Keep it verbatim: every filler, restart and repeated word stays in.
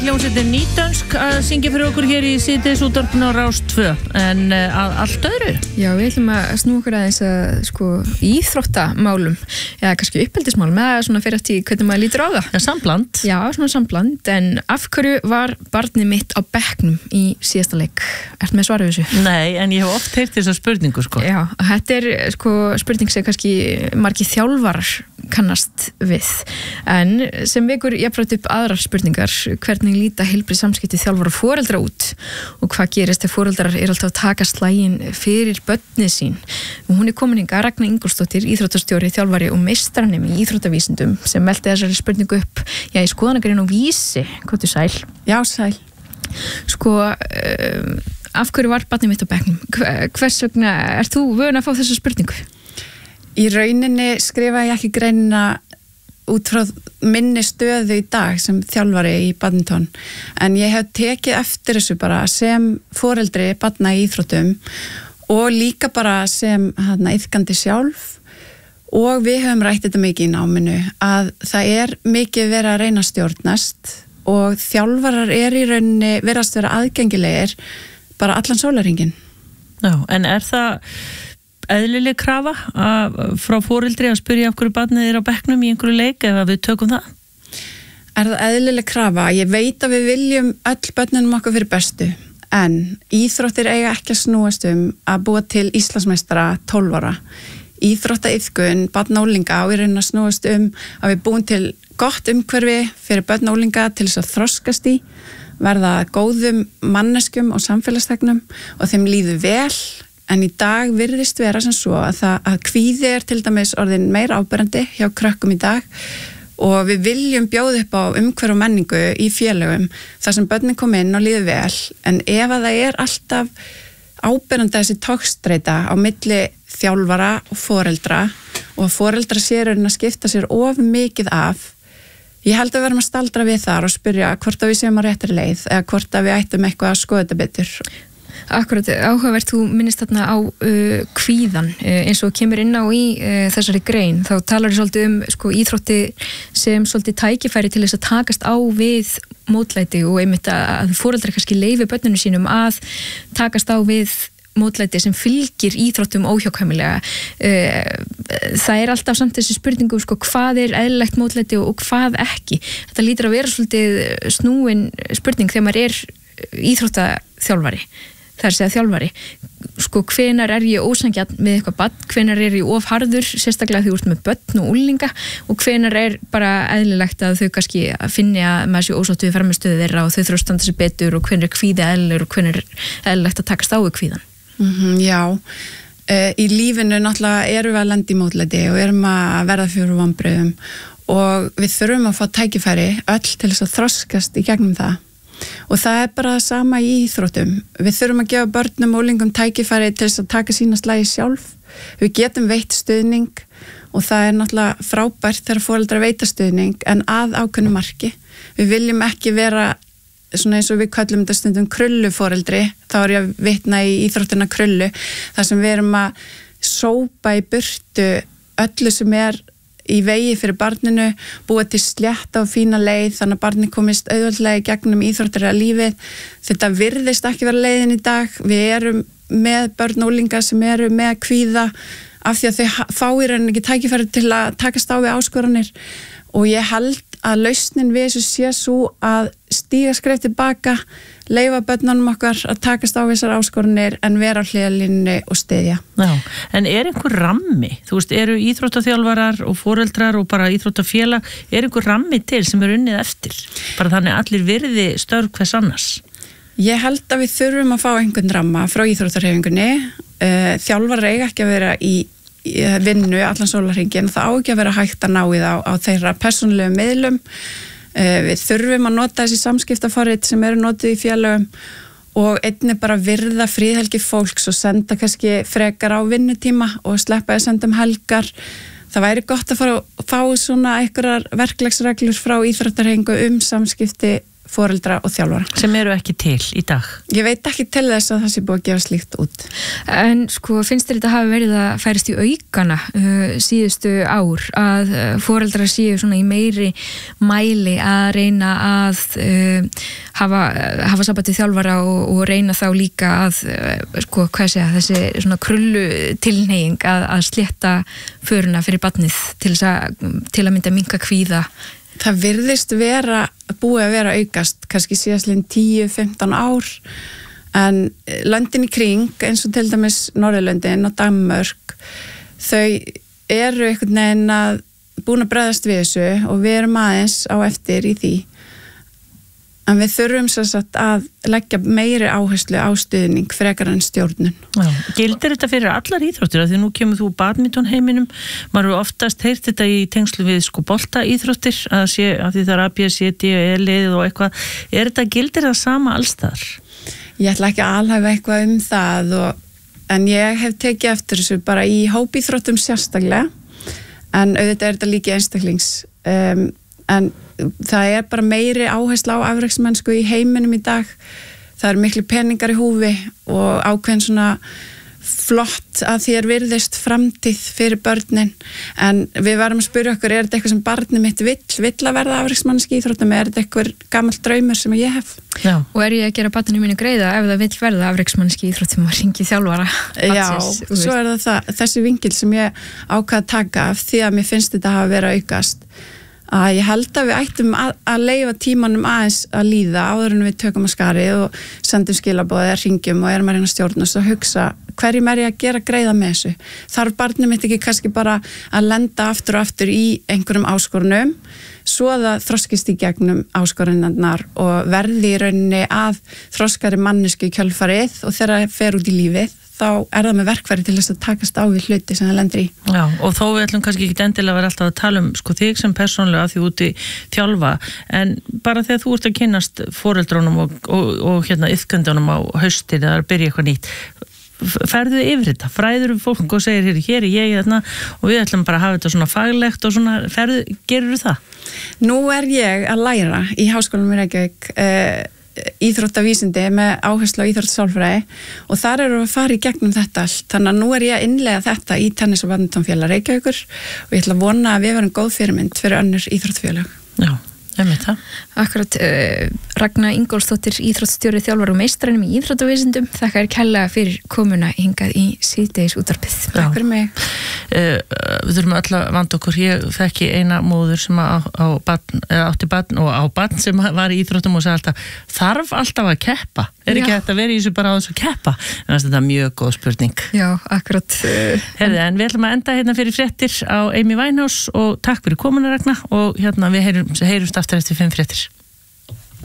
Hljómsveitin Nýdönsk að syngja fyrir okkur hér í síðdegisútvarpinu á Rás tvö en að allt öðru. Já, við ætlum að snúa okkur aðeins að sko íþróttamálum eða kannski uppeldismálum eða svona fyrir eftir hvernig maður lítur á það. Já, sambland. Já, svona sambland, en af hverju var barnið mitt á bekknum í síðasta leik? Ertu með svarið þessu? Nei, en ég hef oft heyrt þessa spurningu sko. Já, þetta er sko spurning sem kannski margir þjálfarar kannast við, en sem vekur jafnframt upp aðrar spurningar, hvernig líta heilbrigð samskipti þjálfara og foreldra út og hvað gerist ef foreldrar er alltaf að taka slaginn fyrir börnin sín. Og hún er komin hingað, Ragna Ingólfsdóttir, íþróttastjóri, þjálfari og meistaranemi í íþróttavísindum sem velti þessari spurningu upp já, í skoðanagrein og Vísi. Hvað þú sæl? Já, sæl. Sko, um, af hverju var barnið mitt á bekknum? Hvers vegna er þú vön að fá þessa spurningu? Í rauninni skrifa ég ekki greinina út frá minni stöðu í dag sem þjálfari í badminton, en ég hef tekið eftir þessu bara sem foreldri barna í íþróttum og líka bara sem hana, iðkandi sjálf, og við höfum rætt þetta mikið í náminu að það er mikið verið að reyna að stjórnast og þjálfarar er í rauninni verast vera aðgengilegir bara allan sólarhringinn. Já, en er það eðlileg krafa að, frá foreldri að spyrja af hverju barnið er á bekknum í einhverju leik ef við tökum það? Er það eðlileg krafa? Ég veit að við viljum öll börnunum okkar fyrir bestu, en íþróttir eiga ekki að snúast um að búa til Íslandsmeistara tólf ára. Íþróttaiðkun barna og unglinga á í rauninni að snúast um að við búum til gott umhverfi fyrir börn og unglinga til þess að þroskast í, verða góðum manneskjum og samfélagsþegnum og þeim líður vel. En í dag virðist vera sem svo að, það, að kvíði er til dæmis orðin meira áberandi hjá krökkum í dag og við viljum bjóða upp á umhverf og menningu í félögum þar sem börnin kom inn og líður vel, en ef að það er alltaf áberandi þessi togstreita á milli þjálfara og foreldra og foreldra sér að skipta sér of mikið af, ég held að við verðum að staldra við þar og spyrja hvort að við séum á réttri leið eða hvort að við ættum eitthvað að skoða þetta betur. Akkurat, áhugavert, þú minnist þarna á uh, kvíðan, uh, eins og kemur inn á í uh, þessari grein, þá talar ég svolítið um sko, íþrótti sem svolítið tækifæri til þess að takast á við mótlæti og einmitt að foreldrar kannski leyfi börnunum sínum að takast á við mótlæti sem fylgir íþróttum óhjákvæmilega. Uh, það er alltaf samt þessi spurningu sko, hvað er eðlilegt mótlæti og, og hvað ekki. Þetta lítur að vera svolítið snúin spurning þegar maður er íþróttaþjálfari. Það er að segja þjálfari, sko hvenar er ég ósangjarn með eitthvað barn, hvenar er ég of harður, sérstaklega því úr með börn og unglinga og hvenar er bara eðlilegt að þau kannski að finni að maður sé ósátt við framistöðu þeirra og þau þurfa að standa sér betur og hvenar er kvíði eðlilegur og hvenar er eðlilegt að takast á við kvíðan. Mm-hmm, já, uh, í lífinu náttúrulega erum við að lenda í mótlæti og erum að verða fyrir vonbrigðum og við þurfum að fá tækifæri öll til þess að þroskast í gegnum það. Og það er bara það sama í íþróttum. Við þurfum að gefa börnum og unglingum tækifæri til þess að taka sína slagi sjálf. Við getum veitt stuðning og það er náttúrulega frábært þegar foreldrar veita stuðning en að ákveðnu marki. Við viljum ekki vera svona eins og við kallum þetta stundum krulluforeldri, þá er ég að vitna í íþróttina krullu, þar sem við erum að sópa í burtu öllu sem er í vegi fyrir barninu, búa til slétta og fína leið þannig að barni komist auðveldlega í gegnum íþróttir lífið. Þetta virðist ekki vera leiðin í dag. Við erum með börn og unglinga sem eru með kvíða af því að þau fá í rauninni ekki tækifæri til að takast á við áskoranir og ég held að lausnin við þessu sé svo að stíga skref tilbaka, leyfa börnunum okkar að takast á þessar áskoranir en vera á hliðarlínunni og styðja. Já, en er einhver rammi? Þú veist, eru íþróttaþjálfarar og foreldrar og bara íþróttafélag, er einhver rammi til sem er unnið eftir? Bara þannig að allir virði störf hvers annars? Ég held að við þurfum að fá einhvern ramma frá íþróttahreyfingunni. Þjálfarar eiga ekki að vera í vinnu allan sólarhringinn, það á ekki að vera hægt að ná í það á, á þeirra persónulegu miðlum. Við þurfum að nota þessi samskiptaforrit sem eru notuð í félögum og einnig bara virða fríhelgi fólks og senda kannski frekar á vinnutíma og sleppa að senda um helgar. Það væri gott að fara að fá svona einhverjar verklagsreglur frá íþróttahreyfingu um samskipti foreldra og þjálfara. Sem eru ekki til í dag? Ég veit ekki til þess að það sé búið að gefa slíkt út. En sko, finnst þér þetta hafi verið að færast í aukana uh, síðustu ár, að uh, foreldrar séu svona í meiri mæli að reyna að uh, hafa, hafa samband við þjálfara og, og reyna þá líka að, uh, sko, hvað segja, þessi svona krullu tilhneiging að, að slétta föruna fyrir barnið til, að, til að mynda minnka kvíða? Það virðist vera, búið að vera aukast, kannski síðastlega tíu til fimmtán ár, en löndin í kring, eins og til dæmis Norðurlöndin og Danmörk, þau eru einhvern veginn að búin að bregðast við þessu og við erum aðeins á eftir í því. En við þurfum svo satt að leggja meiri áherslu á stuðning frekar en stjórnun. Já. Gildir þetta fyrir allar íþróttir? Því nú kemur þú badminton heiminum, maður hefur oftast heyrt þetta í tengslu við sko bolta íþróttir, að, sé, að því það er A, B, C, D, E liðið og eitthvað. Er þetta gildir það sama allstar? Ég ætla ekki að alhæfa eitthvað um það, og, en ég hef tekið eftir þessu bara í hópíþróttum sérstaklega, en auðvitað er þetta líka einstaklings. Um, en það er bara meiri áhersla á afreksmennsku í heiminum í dag. Það eru miklu peningar í húfi og ákveðin svona flott að þér virðist framtíð fyrir börnin, en við varum að spyrja okkur, er þetta eitthvað sem barnið mitt vill, vill að verða afreksmannski íþróttum, er þetta eitthvað gamall draumur sem ég hef? Já. Og er ég að gera barninu mínu greiða ef það vill verða afreksmannski íþróttum að ringi þjálfara? Já, svo er það, það þessi vingil sem ég ákvað að taka af því að mér finnst þetta hafa verið að aukast, að ég held að við ættum að, að leyfa tímanum aðeins að líða áður en við tökum að skarið og sendum skilaboð eða ringjum og erum að reyna að stjórna og hugsa hverjum er ég að gera greiða með þessu. Þarf barnið mitt ekki kannski bara að lenda aftur og aftur í einhverjum áskorunum svo að það þroskist í gegnum áskorunarnar og verði í rauninni að þroskari mannesku í kjölfarið, og þegar það fer út í lífið þá er það með verkfæri til þess að takast á við hluti sem það lendir í. Já, og þó við ætlum kannski ekki endilega að vera alltaf að tala um sko þig sem persónulega því úti þjálfa, en bara þegar þú ert að kynnast foreldrunum og, og, og hérna yfkendunum á haustin eða að byrja eitthvað nýtt, ferðu yfir þetta, fræður um fólk og segir hér, hér er ég hérna og við ætlum bara að hafa þetta svona faglegt og svona, ferðu, gerur þú það? Nú er ég að læra í Háskólanum í Reykjavík eh, íþróttavísindi með áherslu á íþróttasálfræði og þar eru að fara í gegnum þetta allt, þannig að nú er ég að innlega þetta í tennis- og badmintonfélag Reykjavíkur og ég ætla að vona að við verum góð fyrirmynd fyrir önnur íþróttafélag. Já, einmitt það. Akkurat, uh, Ragna Ingólfsdóttir, íþróttastjóri, þjálfari og meistranum í íþróttavísindum, þakka þér kærlega fyrir komuna hingað í síðdegis útvarpið. Takk fyrir mig. Uh, við þurfum öll að vanda okkur, ég þekki eina móður sem á, á barn, átti barn og á barn sem var í íþróttum og sagði alltaf, þarf alltaf að keppa, er ekki hægt að vera í þessu bara á þessu keppa, en þetta er mjög góð spurning. Já, akkurat. Herði, en við ætlum að enda hérna fyrir fréttir á Amy Winehouse og takk fyrir komuna Ragna og hérna við heyrum, heyrumst aftur eftir fimm fréttir.